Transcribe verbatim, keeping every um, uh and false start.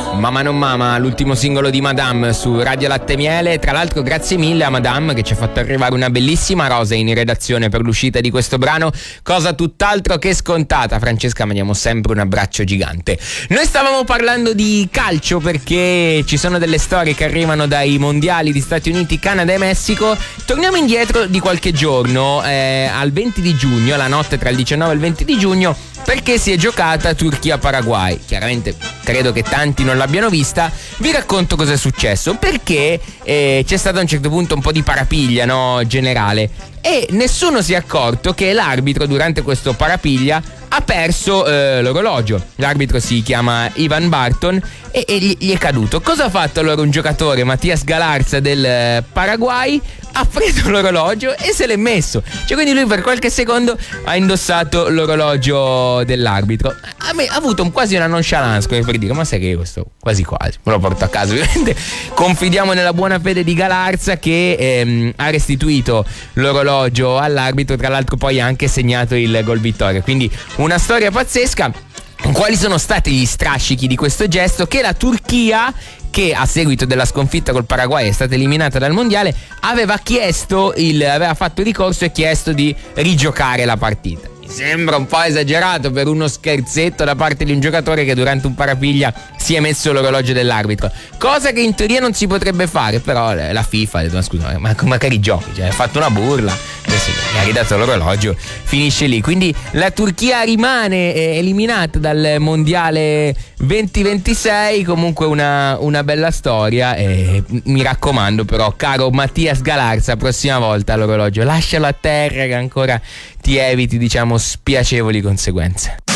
Mamma non mama, l'ultimo singolo di Madame su Radio Latte Miele. Tra l'altro grazie mille a Madame che ci ha fatto arrivare una bellissima rosa in redazione per l'uscita di questo brano, cosa tutt'altro che scontata. Francesca, mandiamo sempre un abbraccio gigante. Noi stavamo parlando di calcio perché ci sono delle storie che arrivano dai mondiali di Stati Uniti, Canada e Messico. Torniamo indietro di qualche giorno, eh, al venti di giugno, la notte tra il diciannove e il venti di giugno, perché si è giocata Turchia-Paraguay. Chiaramente credo che tanti non l'abbiano vista. Vi racconto cosa è successo, perché eh, c'è stato a un certo punto un po' di parapiglia, no, generale, e nessuno si è accorto che l'arbitro durante questo parapiglia ha perso eh, l'orologio. L'arbitro si chiama Ivan Barton e, e gli, gli è caduto. Cosa ha fatto allora un giocatore, Mattias Galarza del eh, Paraguay? Ha preso l'orologio e se l'è messo. Cioè, quindi lui per qualche secondo ha indossato l'orologio dell'arbitro. A me ha avuto un, quasi una nonchalance, come per dire: ma sai che questo quasi quasi me lo porto a casa. Ovviamente confidiamo nella buona fede di Galarza che ehm, ha restituito l'orologio all'arbitro. Tra l'altro poi ha anche segnato il gol vittoria. Quindi una storia pazzesca. Quali sono stati gli strascichi di questo gesto? Che la Turchia, che a seguito della sconfitta col Paraguay è stata eliminata dal mondiale, aveva chiesto il, aveva fatto ricorso e chiesto di rigiocare la partita. Mi sembra un po' esagerato per uno scherzetto da parte di un giocatore che durante un parapiglia si è messo l'orologio dell'arbitro, cosa che in teoria non si potrebbe fare, però la FIFA ha detto: ma scusa, ma magari giochi, cioè, ha fatto una burla, adesso gli ha ridato l'orologio, finisce lì. Quindi la Turchia rimane eh, eliminata dal mondiale duemilaventisei. Comunque una, una bella storia, e mi raccomando però, caro Mattias Galarza, prossima volta l'orologio lascialo a terra, che ancora ti eviti, diciamo, spiacevoli conseguenze.